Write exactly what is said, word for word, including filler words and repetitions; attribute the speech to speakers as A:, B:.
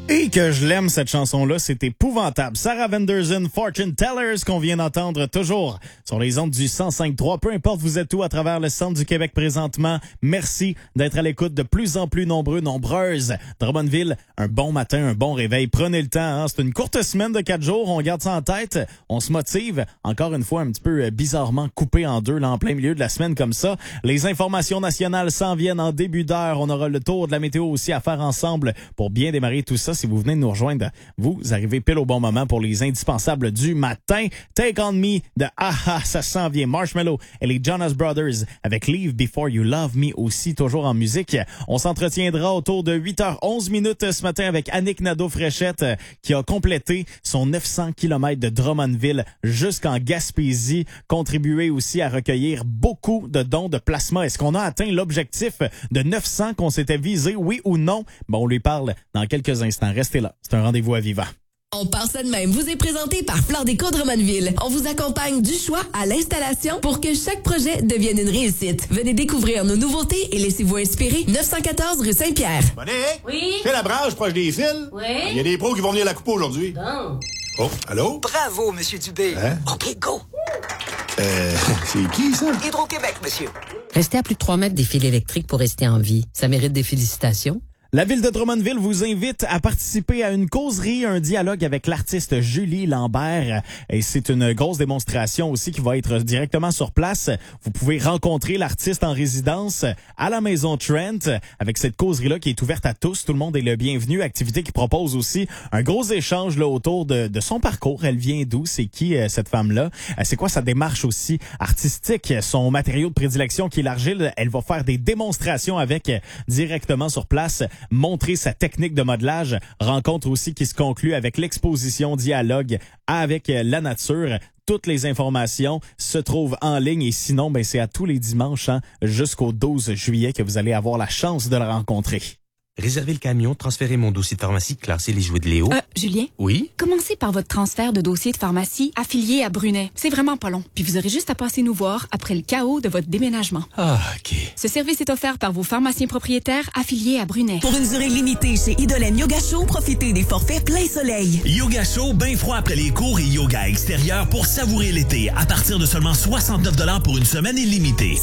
A: Et que je l'aime, cette chanson-là, c'est épouvantable. Sarah Vanderson, Fortune Tellers, qu'on vient d'entendre toujours sur les ondes du cent cinq trois. Peu importe vous êtes où à travers le centre du Québec présentement, merci d'être à l'écoute de plus en plus nombreux, nombreuses. Drummondville, un bon matin, un bon réveil. Prenez le temps, hein? C'est une courte semaine de quatre jours, on garde ça en tête, on se motive. Encore une fois, un petit peu bizarrement coupé en deux, là, en plein milieu de la semaine comme ça. Les informations nationales s'en viennent en début d'heure. On aura le tour de la météo aussi à faire ensemble pour bien démarrer tout ça. Si vous venez de nous rejoindre, vous arrivez pile au bon moment pour les indispensables du matin. Take On Me de Aha, ça s'en vient. Marshmello et les Jonas Brothers avec Leave Before You Love Me aussi, toujours en musique. On s'entretiendra autour de huit heures onze minutes ce matin avec Annick Nadeau-Fréchette qui a complété son neuf cents kilomètres de Drummondville jusqu'en Gaspésie, contribué aussi à recueillir beaucoup de dons de plasma. Est-ce qu'on a atteint l'objectif de neuf cents qu'on s'était visé, oui ou non? Bon, on lui parle dans quelques instants. Restez là, c'est un rendez-vous à Viva.
B: On part ça de même. Vous est présenté par Flore Déco Drummondville. On vous accompagne du choix à l'installation pour que chaque projet devienne une réussite. Venez découvrir nos nouveautés et laissez-vous inspirer. neuf cent quatorze rue Saint-Pierre.
C: Monique?
D: Oui?
C: C'est la branche proche des fils?
D: Oui?
C: Il y a des pros qui vont venir la couper aujourd'hui.
D: Bon.
C: Oh, allô?
E: Bravo, Monsieur Dubé.
C: Hein?
E: OK, go.
C: Euh, c'est qui, ça?
E: Hydro-Québec, monsieur.
F: Restez à plus de trois mètres des fils électriques pour rester en vie. Ça mérite des félicitations.
A: La ville de Drummondville vous invite à participer à une causerie, un dialogue avec l'artiste Julie Lambert. Et c'est une grosse démonstration aussi qui va être directement sur place. Vous pouvez rencontrer l'artiste en résidence à la Maison Trent avec cette causerie-là qui est ouverte à tous. Tout le monde est le bienvenu. Activité qui propose aussi un gros échange là autour de, de son parcours. Elle vient d'où? C'est qui euh, cette femme-là? Euh, c'est quoi sa démarche aussi artistique? Son matériau de prédilection qui est l'argile. Elle va faire des démonstrations avec euh, directement sur place. Montrer sa technique de modelage. Rencontre aussi qui se conclut avec l'exposition Dialogue avec la nature. Toutes les informations se trouvent en ligne et sinon, ben c'est à tous les dimanches hein, jusqu'au douze juillet que vous allez avoir la chance de la rencontrer.
G: Réservez le camion, transférez mon dossier de pharmacie, classer les jouets de Léo.
H: Euh, Julien?
G: Oui?
H: Commencez par votre transfert de dossier de pharmacie affilié à Brunet. C'est vraiment pas long. Puis vous aurez juste à passer nous voir après le chaos de votre déménagement.
G: Ah, OK.
H: Ce service est offert par vos pharmaciens propriétaires affiliés à Brunet.
B: Pour une durée limitée chez Idolène Yoga Show, profitez des forfaits plein soleil.
I: Yoga Show, bien froid après les cours et yoga extérieur pour savourer l'été. À partir de seulement soixante-neuf dollars pour une semaine illimitée.